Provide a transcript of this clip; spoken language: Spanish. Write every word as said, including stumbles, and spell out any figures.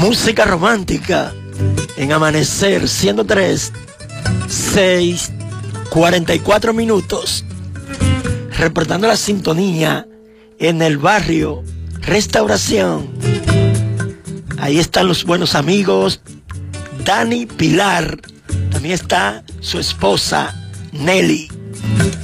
música romántica en Amanecer ciento tres, seis, cuarenta y cuatro minutos, reportando la sintonía en el barrio Restauración. Ahí están los buenos amigos Dani Pilar, también está su esposa Nelly.